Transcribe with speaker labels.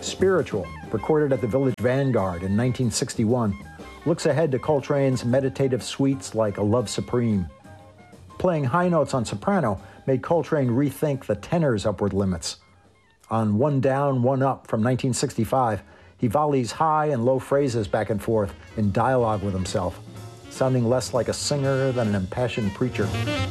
Speaker 1: Spiritual, recorded at the Village Vanguard in 1961, looks ahead to Coltrane's meditative suites like A Love Supreme. Playing high notes on soprano made Coltrane rethink the tenor's upward limits. On One Down, One Up from 1965, he volleys high and low phrases back and forth in dialogue with himself, sounding less like a singer than an impassioned preacher.